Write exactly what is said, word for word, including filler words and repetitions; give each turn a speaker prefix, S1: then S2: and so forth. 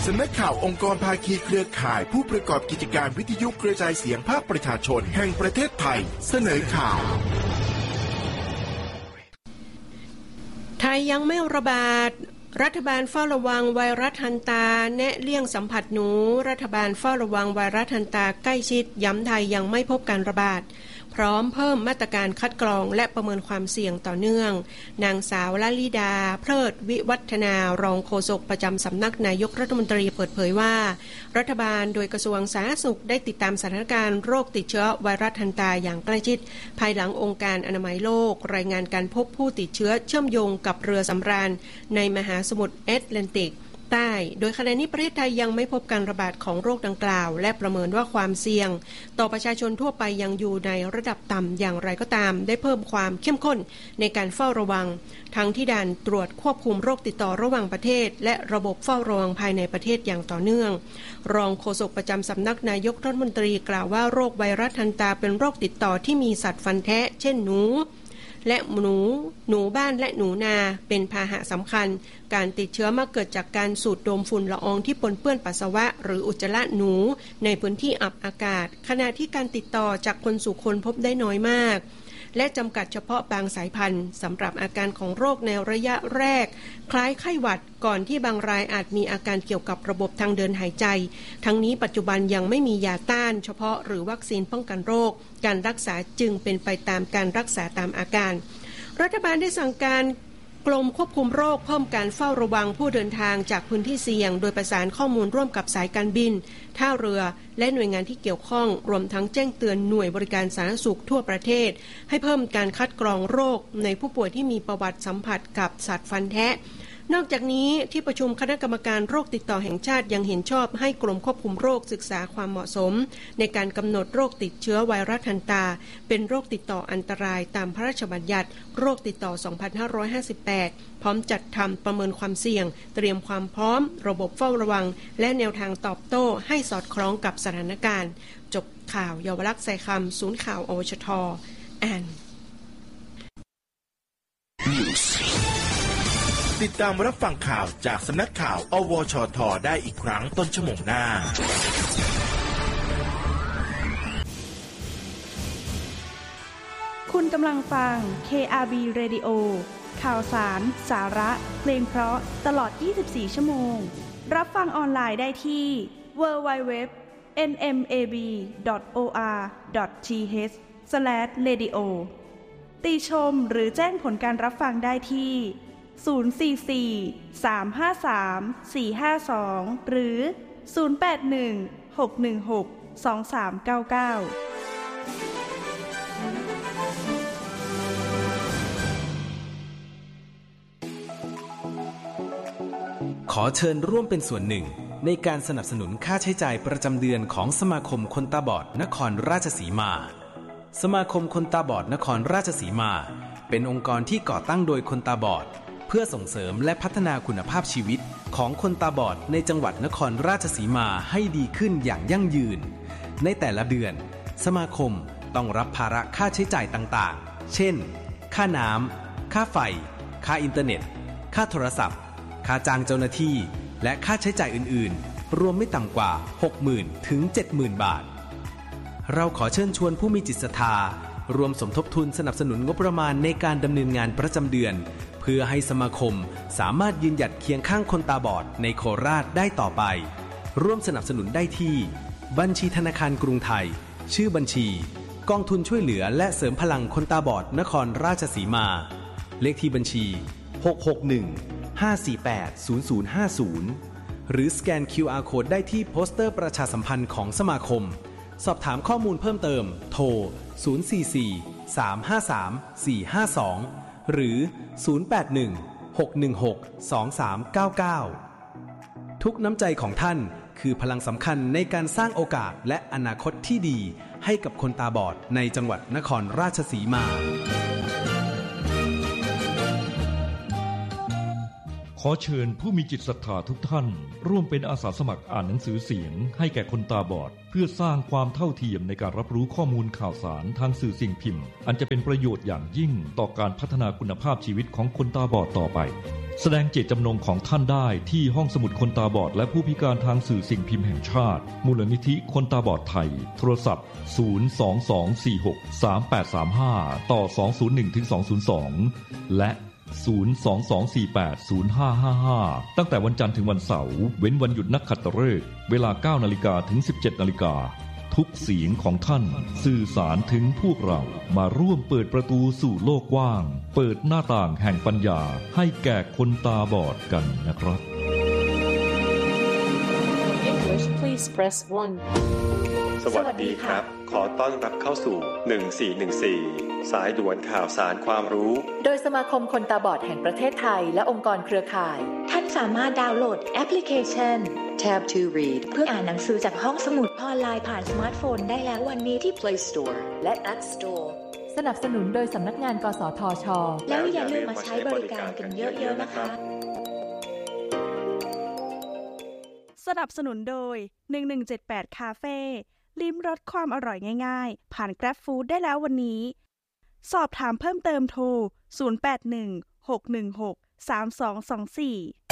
S1: สำนักข่าวองค์กรภาคีเครือข่ายผู้ประกอบกิจการวิทยุกระจายเสียงภาคประชาชนแห่งประเทศไทยเสนอข่าว
S2: ไทยยังไม่ระบาดรัฐบาลเฝ้าระวังไวรัสฮันตาแนะเลี่ยงสัมผัสหนูรัฐบาลเฝ้าระวังไวรัสฮันตาใกล้ชิดย้ำไทยยังไม่พบการระบาดพร้อมเพิ่มมาตรการคัดกรองและประเมินความเสี่ยงต่อเนื่องนางสาวลลิดาเพลิดวิวัฒนารองโฆษกประจำสำนักนายกรัฐมนตรีเปิดเผยว่ารัฐบาลโดยกระทรวงสาธารณสุขได้ติดตามสถานการณ์โรคติดเชื้อไวรัสฮันตาอย่างใกล้ชิดภายหลังองค์การอนามัยโลกรายงานการพบผู้ติดเชื้อเชื่อมโยงกับเรือสำราญในมหาสมุทรแอตแลนติกใต้โดยขณะนี้ประเทศไทยยังไม่พบการระบาดของโรคดังกล่าวและประเมินว่าความเสี่ยงต่อประชาชนทั่วไปยังอยู่ในระดับต่ำอย่างไรก็ตามได้เพิ่มความเข้มข้นในการเฝ้าระวังทั้งที่ด่านตรวจควบคุมโรคติดต่อระหว่างประเทศและระบบเฝ้าระวังภายในประเทศอย่างต่อเนื่องรองโฆษกประจำสำนักนายกรัฐมนตรีกล่าวว่าโรคไวรัสฮันตาเป็นโรคติดต่อที่มีสัตว์ฟันแทะเช่นหนูและหนูหนูบ้านและหนูนาเป็นพาหะสำคัญการติดเชื้อมักเกิดจากการสูดดมฝุ่นละอองที่ปนเปื้อนปัสสาวะหรืออุจจาระหนูในพื้นที่อับอากาศขณะที่การติดต่อจากคนสู่คนพบได้น้อยมากและจำกัดเฉพาะบางสายพันธุ์สำหรับอาการของโรคในระยะแรกคล้ายไข้หวัดก่อนที่บางรายอาจมีอาการเกี่ยวกับระบบทางเดินหายใจทั้งนี้ปัจจุบันยังไม่มียาต้านเฉพาะหรือวัคซีนป้องกันโรคการรักษาจึงเป็นไปตามการรักษาตามอาการรัฐบาลได้สั่งการกรมควบคุมโรคเพิ่มการเฝ้าระวังผู้เดินทางจากพื้นที่เสี่ยงโดยประสานข้อมูลร่วมกับสายการบินท่าเรือและหน่วยงานที่เกี่ยวข้องรวมทั้งแจ้งเตือนหน่วยบริการสาธารณสุขทั่วประเทศให้เพิ่มการคัดกรองโรคในผู้ป่วยที่มีประวัติสัมผัสกับสัตว์ฟันแทะนอกจากนี้ที่ประชุมคณะกรรมการโรคติดต่อแห่งชาติยังเห็นชอบให้กรมควบคุมโรคศึกษาความเหมาะสมในการกำหนดโรคติดเชื้อไวรัสฮันตาเป็นโรคติดต่ออันตรายตามพระราชบัญญัติโรคติดต่อสองพันห้าร้อยห้าสิบแปดพร้อมจัดทำประเมินความเสี่ยงเตรียมความพร้อมระบบเฝ้าระวังและแนวทางตอบโต้ให้สอดคล้องกับสถานการณ์จบข่าวเยาวลักษณ์ใส่คำศูนย์ข่าวอวชทอ่าน
S1: ติดตามรับฟังข่าวจากสำนักข่าวอวชทได้อีกครั้งต้นชั่วโมงหน้า
S3: คุณกำลังฟัง เค อาร์ บี Radio ข่าวสารสาระเพลงเพราะตลอดยี่สิบสี่ชั่วโมงรับฟังออนไลน์ได้ที่ ดับเบิลยู ดับเบิลยู ดับเบิลยู ดอท เอ็น เอ็ม เอ บี ดอท โอ อาร์ ดอท ที เอช สแลช เรดิโอ ติชมหรือแจ้งผลการรับฟังได้ที่ศูนย์ สี่ สี่ สาม ห้า สาม สี่ ห้า สองหรือศูนย์ แปด หนึ่ง หก หนึ่ง หก สอง สาม เก้า เก้า
S4: ขอเชิญร่วมเป็นส่วนหนึ่งในการสนับสนุนค่าใช้จ่ายประจำเดือนของสมาคมคนตาบอดนครราชสีมาสมาคมคนตาบอดนครราชสีมาเป็นองค์กรที่ก่อตั้งโดยคนตาบอดเพื่อส่งเสริมและพัฒนาคุณภาพชีวิตของคนตาบอดในจังหวัดนครราชสีมาให้ดีขึ้นอย่างยั่งยืนในแต่ละเดือนสมาคมต้องรับภาระค่าใช้จ่ายต่างๆเช่นค่าน้ำค่าไฟค่าอินเทอร์เน็ตค่าโทรศัพท์ค่าจ้างเจ้าหน้าที่และค่าใช้จ่ายอื่นๆรวมไม่ต่ำกว่า หกหมื่น ถึง เจ็ดหมื่น บาทเราขอเชิญชวนผู้มีจิตศรัทธารวมสมทบทุนสนับสนุนงบประมาณในการดำเนินงานประจำเดือนเพื่อให้สมาคมสามารถยืนหยัดเคียงข้างคนตาบอดในโคราชได้ต่อไปร่วมสนับสนุนได้ที่บัญชีธนาคารกรุงไทยชื่อบัญชีกองทุนช่วยเหลือและเสริมพลังคนตาบอดนครราชสีมาเลขที่บัญชีหก หก หนึ่ง ห้า สี่ แปด ศูนย์ ศูนย์ ห้า ศูนย์หรือสแกน คิว อาร์ Code ได้ที่โปสเตอร์ประชาสัมพันธ์ของสมาคมสอบถามข้อมูลเพิ่มเติมโทรศูนย์ สี่ สี่ สาม ห้า สาม สี่ ห้า สองหรือศูนย์ แปด หนึ่ง หก หนึ่ง หก สอง สาม เก้า เก้าทุกน้ำใจของท่านคือพลังสำคัญในการสร้างโอกาสและอนาคตที่ดีให้กับคนตาบอดในจังหวัดนครราชสีมา
S5: ขอเชิญผู้มีจิตศรัทธาทุกท่านร่วมเป็นอาสาสมัครอ่านหนังสือเสียงให้แก่คนตาบอดเพื่อสร้างความเท่าเทียมในการรับรู้ข้อมูลข่าวสารทางสื่อสิ่งพิมพ์อันจะเป็นประโยชน์อย่างยิ่งต่อการพัฒนาคุณภาพชีวิตของคนตาบอดต่อไปแสดงเจตจำนงของท่านได้ที่ห้องสมุดคนตาบอดและผู้พิการทางสื่อสิ่งพิมพ์แห่งชาติมูลนิธิคนตาบอดไทยโทรศัพท์ศูนย์ สอง สอง สี่ หก สาม แปด สาม ห้าต่อสอง ศูนย์ หนึ่ง ถึง สอง ศูนย์ สองและศูนย์ สอง สอง สี่ แปด ศูนย์ ห้า ห้า ห้าตั้งแต่วันจันทร์ถึงวันเสาร์เว้นวันหยุดนักขัตฤกษ์เวลา เก้านาฬิกา ถึง สิบเจ็ดนาฬิกาทุกเสียงของท่านสื่อสารถึงพวกเรามาร่วมเปิดประตูสู่โลกกว้างเปิดหน้าต่างแห่งปัญญาให้แก่คนตาบอดกันนะครับ
S6: English please press one
S7: สวัสดีครับขอต้อนรับเข้าสู่หนึ่งสี่หนึ่งสี่สายด่วนข่าวสารความรู้
S6: โดยสมาคมคนตาบอดแห่งประเทศไทยและองค์กรเครือข่าย
S8: ท่านสามารถดาวน์โหลดแอปพลิเคชัน
S6: Tab to Read
S8: เพื่ออ่านหนังสือจากห้องสมุดออนไลน์ผ่านสมาร์ทโฟนได้แล้ววันนี้ที่
S6: Play Store และ App Store สนับสนุนโดยสำนักงานกสทช.
S8: แล้วอย่าลืมมาใช้บริการกันเยอะๆนะคะ
S3: สนับสนุนโดยหนึ่งหนึ่งเจ็ดแปดคาเฟ่ลิ้มรสความอร่อยง่ายๆผ่าน Grab Food ได้แล้ววันนี้สอบถามเพิ่มเติมโทรศูนย์ แปด หนึ่ง หก หนึ่ง หก สาม สอง สอง สี่